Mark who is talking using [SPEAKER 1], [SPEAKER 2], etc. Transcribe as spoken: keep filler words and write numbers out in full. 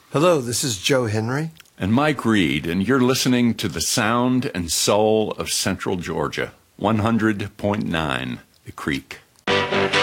[SPEAKER 1] Hello, this is Joe Henry.
[SPEAKER 2] And Mike Reed, and you're listening to the sound and soul of Central Georgia, one hundred point nine The Creek.